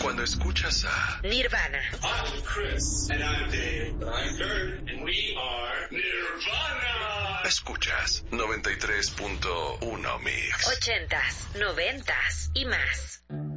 Cuando escuchas a Nirvana. I'm Chris. And I'm Dave. I'm Kurt. And we are Nirvana. Escuchas 93.1 Mix. 80s, 90s y más.